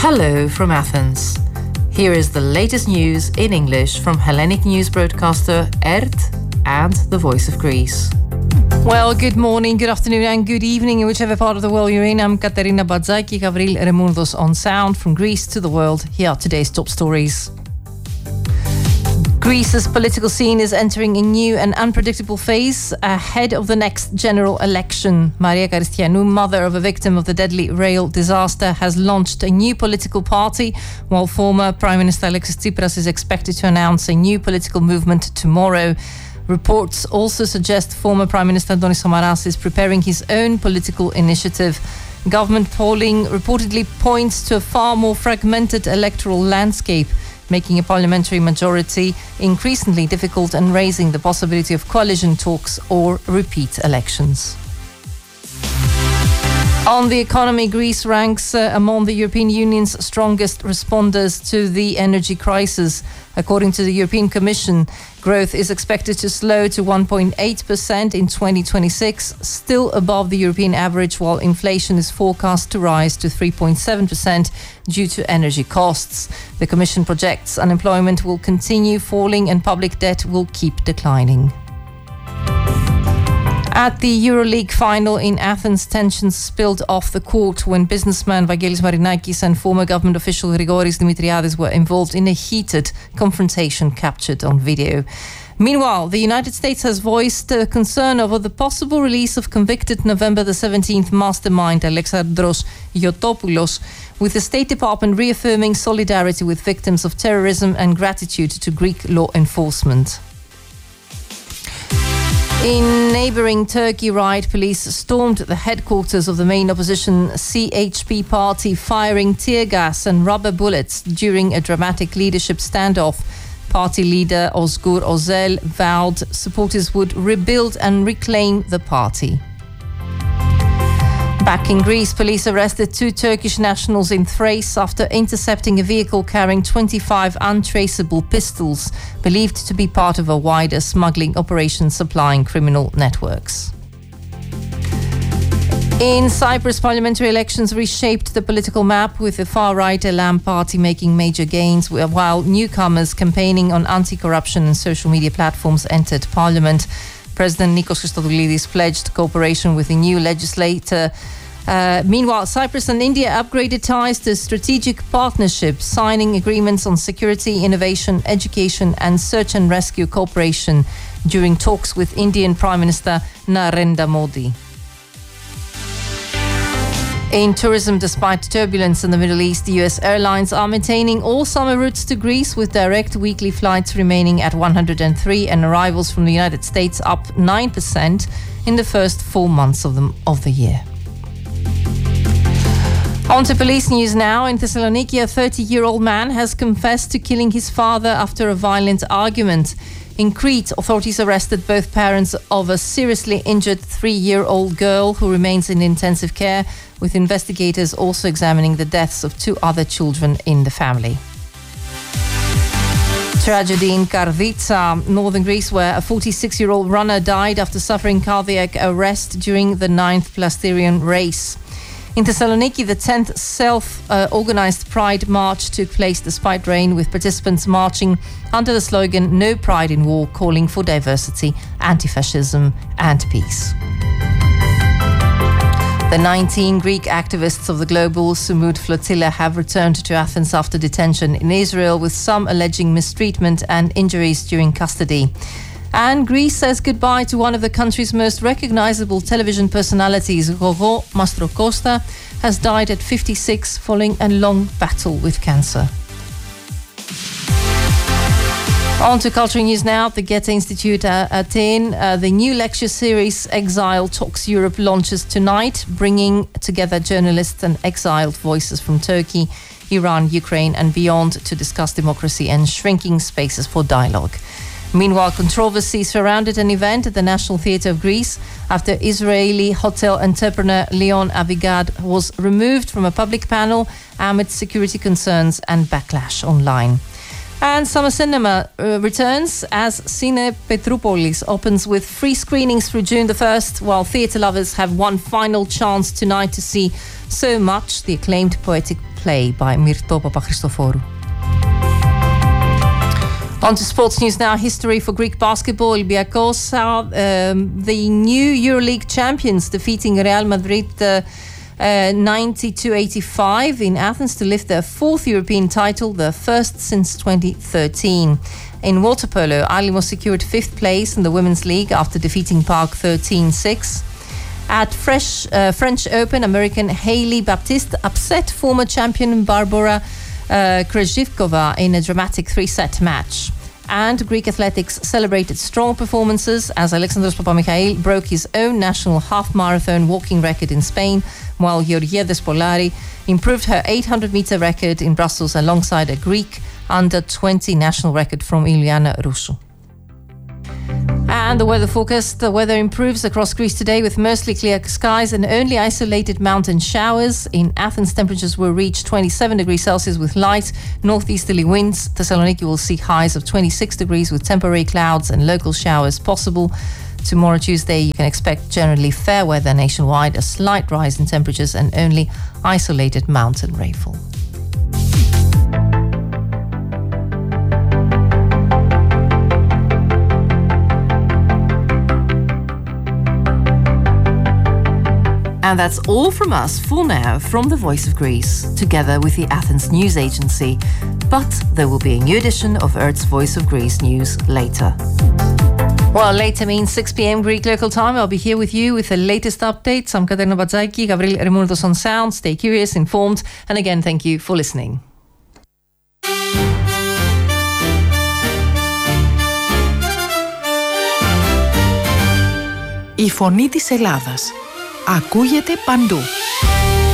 Hello from Athens. Here is the latest news in English from Hellenic news broadcaster ERT and The Voice of Greece. Well, good morning, good afternoon and good evening in whichever part of the world you're in. I'm Katerina Badzaki, Gavril Remoundos on sound. From Greece to the world, here are today's top stories. Greece's political scene is entering a new and unpredictable phase ahead of the next general election. Maria Karistianou, mother of a victim of the deadly rail disaster, has launched a new political party, while former Prime Minister Alexis Tsipras is expected to announce a new political movement tomorrow. Reports also suggest former Prime Minister Antonis Samaras is preparing his own political initiative. Government polling reportedly points to a far more fragmented electoral landscape, making a parliamentary majority increasingly difficult and raising the possibility of coalition talks or repeat elections. On the economy, Greece ranks among the European Union's strongest responders to the energy crisis. According to the European Commission, growth is expected to slow to 1.8% in 2026, still above the European average, while inflation is forecast to rise to 3.7% due to energy costs. The Commission projects unemployment will continue falling and public debt will keep declining. At the EuroLeague final in Athens, tensions spilled off the court when businessman Vangelis Marinakis and former government official Grigoris Dimitriadis were involved in a heated confrontation captured on video. Meanwhile, the United States has voiced concern over the possible release of convicted November the 17th mastermind Alexandros Iotopoulos, with the State Department reaffirming solidarity with victims of terrorism and gratitude to Greek law enforcement. In neighbouring Turkey, riot police stormed the headquarters of the main opposition CHP party, firing tear gas and rubber bullets during a dramatic leadership standoff. Party leader Ozgur Özel vowed supporters would rebuild and reclaim the party. Back in Greece, police arrested 2 Turkish nationals in Thrace after intercepting a vehicle carrying 25 untraceable pistols, believed to be part of a wider smuggling operation supplying criminal networks. In Cyprus, parliamentary elections reshaped the political map, with the far-right Elam party making major gains, while newcomers campaigning on anti-corruption and social media platforms entered parliament. President Nikos Christodoulidis pledged cooperation with the new legislator. Meanwhile, Cyprus and India upgraded ties to strategic partnership, signing agreements on security, innovation, education and search and rescue cooperation during talks with Indian Prime Minister Narendra Modi. In tourism, despite turbulence in the Middle East, US airlines are maintaining all summer routes to Greece, with direct weekly flights remaining at 103 and arrivals from the United States up 9% in the first 4 months of the year. On to police news now. In Thessaloniki, a 30-year-old man has confessed to killing his father after a violent argument. In Crete, authorities arrested both parents of a seriously injured 3-year-old girl who remains in intensive care, with investigators also examining the deaths of 2 other children in the family. Tragedy in Karditsa, northern Greece, where a 46-year-old runner died after suffering cardiac arrest during the 9th Plasterion race. In Thessaloniki, the 10th self-organized Pride March took place despite rain, with participants marching under the slogan "No Pride in War," calling for diversity, anti-fascism and peace. The 19 Greek activists of the global Sumud flotilla have returned to Athens after detention in Israel, with some alleging mistreatment and injuries during custody. And Greece says goodbye to one of the country's most recognizable television personalities. Gogo Mastrocosta has died at 56 following a long battle with cancer. On to culture news now. The Goethe Institute at Athens. The new lecture series Exile Talks Europe launches tonight, bringing together journalists and exiled voices from Turkey, Iran, Ukraine and beyond to discuss democracy and shrinking spaces for dialogue. Meanwhile, controversy surrounded an event at the National Theatre of Greece after Israeli hotel entrepreneur Leon Avigad was removed from a public panel amid security concerns and backlash online. And summer cinema returns as Cine Petroupolis opens with free screenings through June the 1st, while theatre lovers have one final chance tonight to see So Much, the acclaimed poetic play by Myrto Papachristoforou. On to sports news now. History for Greek basketball. Olympiacos are the new EuroLeague champions, defeating Real Madrid 90-85 in Athens to lift their fourth European title, the first since 2013. In water polo, Alimos secured fifth place in the Women's League after defeating Park 13-6. At French Open, American Hailey Baptiste upset former champion Barbora Krejcikova in a dramatic 3-set match. And Greek athletics celebrated strong performances as Alexandros Papamichail broke his own national half-marathon walking record in Spain, while Georgia Despolari improved her 800-meter record in Brussels alongside a Greek under-20 national record from Iliana Rusu. And the weather forecast. The weather improves across Greece today with mostly clear skies and only isolated mountain showers. In Athens, temperatures will reach 27 degrees Celsius with light northeasterly winds. Thessaloniki will see highs of 26 degrees with temporary clouds and local showers possible. Tomorrow, Tuesday, you can expect generally fair weather nationwide, a slight rise in temperatures and only isolated mountain rainfall. And that's all from us for now from the Voice of Greece, together with the Athens News Agency. But there will be a new edition of Ert's Voice of Greece news later. Well, later means 6 p.m. Greek local time. I'll be here with you with the latest updates. I'm Katerina Batzaki, Gavril Remourdos on sound. Stay curious, informed, and again, thank you for listening. Η φωνή της Ελλάδας ακούγεται παντού.